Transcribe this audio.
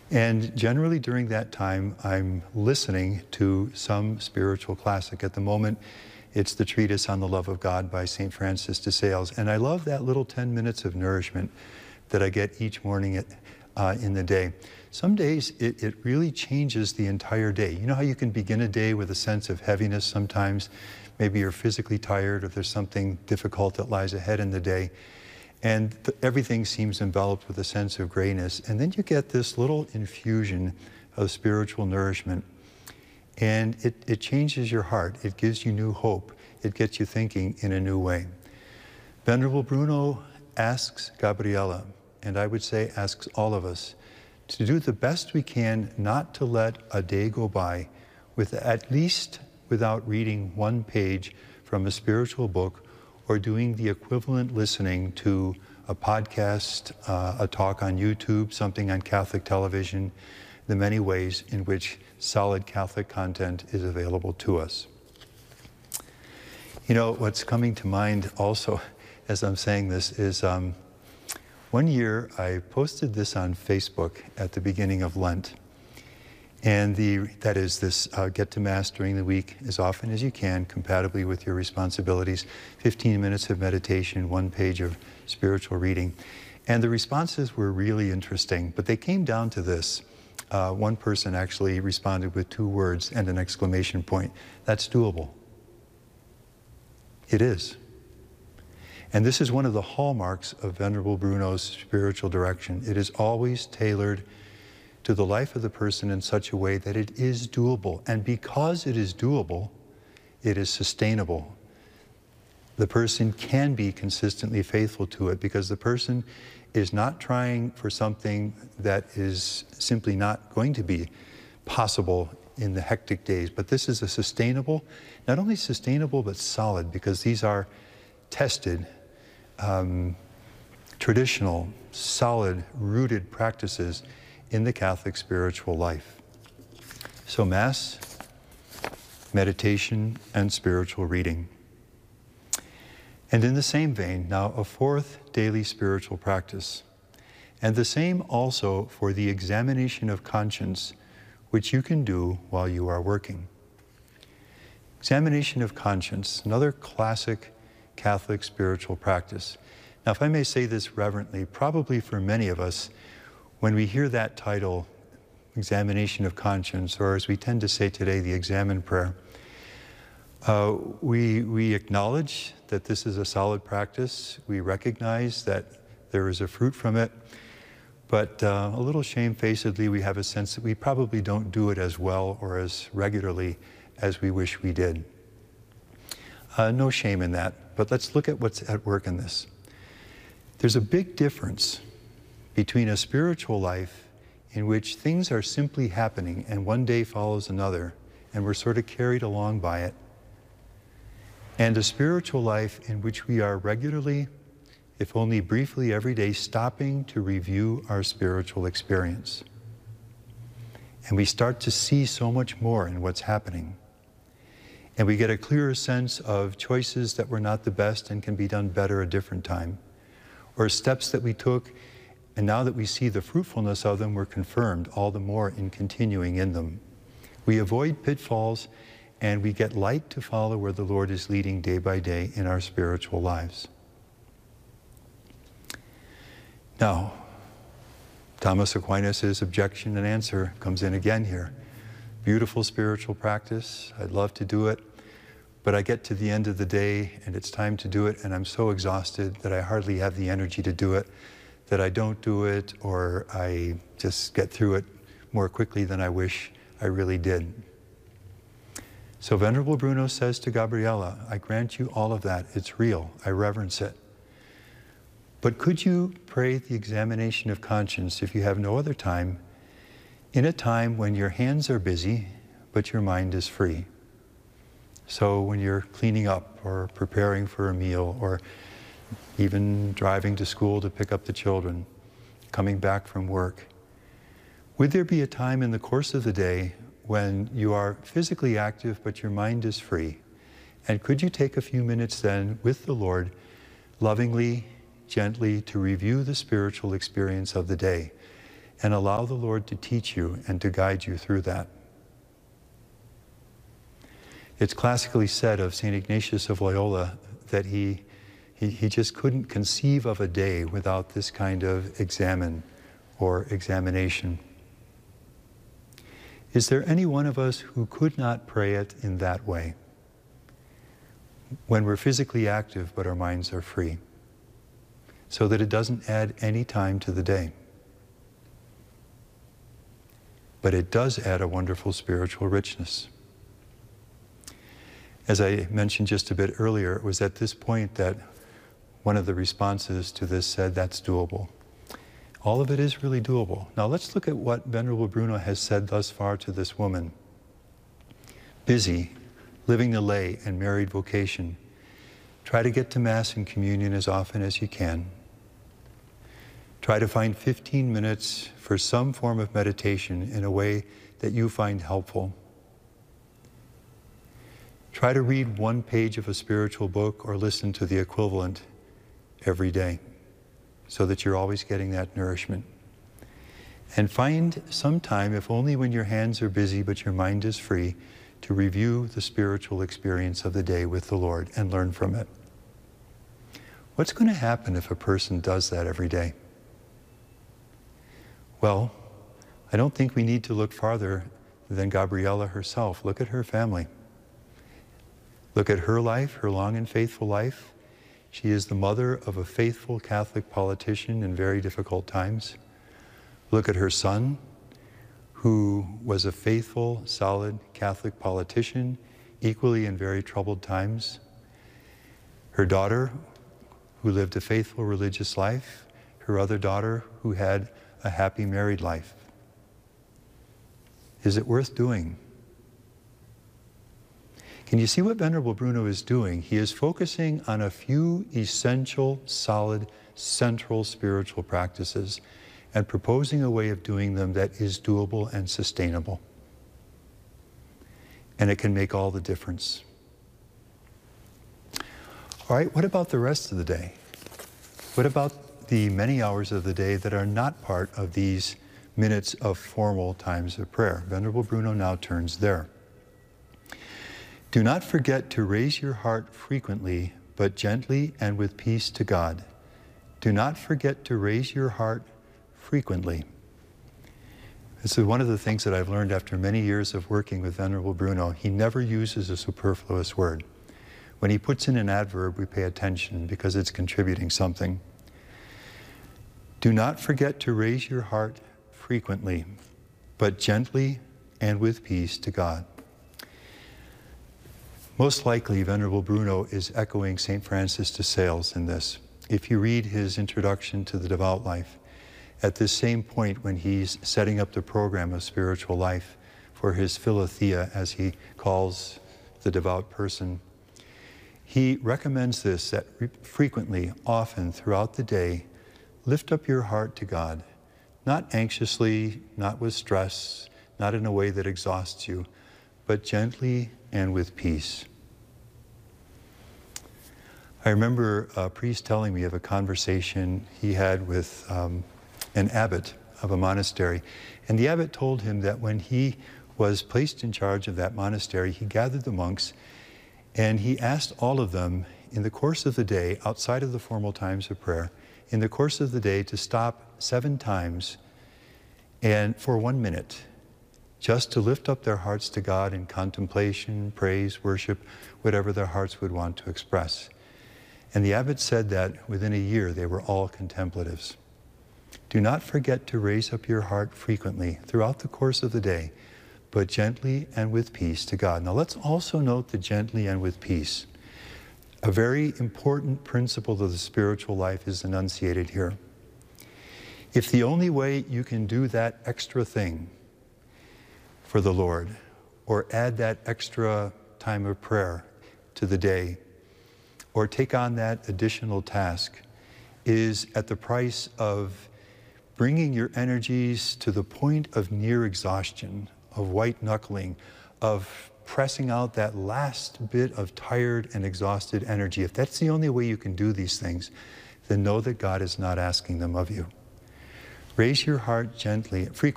And generally during that time, I'm listening to some spiritual classic. At the moment, it's the Treatise on the Love of God by St. Francis de Sales. And I love that little 10 minutes of nourishment that I get each morning in the day. Some days it really changes the entire day. You know how you can begin a day with a sense of heaviness sometimes? Maybe you're physically tired or there's something difficult that lies ahead in the day. And everything seems enveloped with a sense of grayness. And then you get this little infusion of spiritual nourishment. And it changes your heart. It gives you new hope. It gets you thinking in a new way. Venerable Bruno asks Gabriella, and I would say asks all of us, to do the best we can not to let a day go by with at least without reading one page from a spiritual book or doing the equivalent listening to a podcast, a talk on YouTube, something on Catholic television, the many ways in which solid Catholic content is available to us. You know, what's coming to mind also as I'm saying this is one year I posted this on Facebook at the beginning of Lent. And that is this get to Mass during the week as often as you can, compatibly with your responsibilities, 15 minutes of meditation, 1 page of spiritual reading. And the responses were really interesting, but they came down to this. One person actually responded with 2 words and an exclamation point. That's doable. It is. And this is one of the hallmarks of Venerable Bruno's spiritual direction. It is always tailored to the life of the person in such a way that it is doable. And because it is doable, it is sustainable. The person can be consistently faithful to it because the person is not trying for something that is simply not going to be possible in the hectic days. But this is a sustainable, not only sustainable, but solid, because these are tested, traditional, solid, rooted practices in the Catholic spiritual life. So Mass, meditation, and spiritual reading. And in the same vein, now a 4th daily spiritual practice, and the same also for the examination of conscience, which you can do while you are working. Examination of conscience, another classic Catholic spiritual practice. Now, if I may say this reverently, probably for many of us, when we hear that title, examination of conscience, or as we tend to say today, the examen prayer, we acknowledge that this is a solid practice. We recognize that there is a fruit from it, but a little shamefacedly, we have a sense that we probably don't do it as well or as regularly as we wish we did. No shame in that, but let's look at what's at work in this. There's a big difference between a spiritual life in which things are simply happening and one day follows another and we're sort of carried along by it, and a spiritual life in which we are regularly, if only briefly every day, stopping to review our spiritual experience. And we start to see so much more in what's happening. And we get a clearer sense of choices that were not the best and can be done better a different time, or steps that we took, and now that we see the fruitfulness of them, we're confirmed all the more in continuing in them. We avoid pitfalls, and we get light to follow where the Lord is leading day by day in our spiritual lives. Now, Thomas Aquinas' objection and answer comes in again here. Beautiful spiritual practice, I'd love to do it, but I get to the end of the day and it's time to do it and I'm so exhausted that I hardly have the energy to do it, that I don't do it, or I just get through it more quickly than I wish I really did. So Venerable Bruno says to Gabriella, I grant you all of that, it's real, I reverence it. But could you pray the examination of conscience, if you have no other time, in a time when your hands are busy, but your mind is free? So when you're cleaning up or preparing for a meal or even driving to school to pick up the children, coming back from work, would there be a time in the course of the day when you are physically active but your mind is free? And could you take a few minutes then with the Lord, lovingly, gently, to review the spiritual experience of the day and allow the Lord to teach you and to guide you through that. It's classically said of St. Ignatius of Loyola that he just couldn't conceive of a day without this kind of examine or examination. Is there any one of us who could not pray it in that way? When we're physically active but our minds are free, so that it doesn't add any time to the day. But it does add a wonderful spiritual richness. As I mentioned just a bit earlier, it was at this point that one of the responses to this said, that's doable. All of it is really doable. Now let's look at what Venerable Bruno has said thus far to this woman. Busy, living the lay and married vocation. Try to get to Mass and communion as often as you can. Try to find 15 minutes for some form of meditation in a way that you find helpful. Try to read one page of a spiritual book or listen to the equivalent every day so that you're always getting that nourishment. And find some time, if only when your hands are busy but your mind is free, to review the spiritual experience of the day with the Lord and learn from it. What's going to happen if a person does that every day? Well, I don't think we need to look farther than Gabriella herself. Look at her family. Look at her life, her long and faithful life. She is the mother of a faithful Catholic politician in very difficult times. Look at her son, who was a faithful, solid Catholic politician, equally in very troubled times. Her daughter, who lived a faithful religious life. Her other daughter, who had a happy married life. Is it worth doing? Can you see what Venerable Bruno is doing? He is focusing on a few essential, solid, central spiritual practices and proposing a way of doing them that is doable and sustainable. And it can make all the difference. All right, what about the rest of the day? What about the many hours of the day that are not part of these minutes of formal times of prayer? Venerable Bruno now turns there. Do not forget to raise your heart frequently, but gently and with peace to God. Do not forget to raise your heart frequently. This is one of the things that I've learned after many years of working with Venerable Bruno. He never uses a superfluous word. When he puts in an adverb, we pay attention because it's contributing something. Do not forget to raise your heart frequently, but gently and with peace to God. Most likely, Venerable Bruno is echoing St. Francis de Sales in this. If you read his introduction to the devout life, at this same point when he's setting up the program of spiritual life for his philothea, as he calls the devout person, he recommends this, that frequently, often, throughout the day, lift up your heart to God, not anxiously, not with stress, not in a way that exhausts you, but gently and with peace. I remember a priest telling me of a conversation he had with an abbot of a monastery. And the abbot told him that when he was placed in charge of that monastery, he gathered the monks and he asked all of them in the course of the day, outside of the formal times of prayer, in the course of the day to stop 7 times and for 1 minute, just to lift up their hearts to God in contemplation, praise, worship, whatever their hearts would want to express. And the abbot said that within a year they were all contemplatives. Do not forget to raise up your heart frequently throughout the course of the day, but gently and with peace to God. Now let's also note the gently and with peace. A very important principle of the spiritual life is enunciated here. If the only way you can do that extra thing for the Lord, or add that extra time of prayer to the day, or take on that additional task, is at the price of bringing your energies to the point of near exhaustion, of white knuckling, of pressing out that last bit of tired and exhausted energy, if that's the only way you can do these things, then know that God is not asking them of you. Raise your heart gently.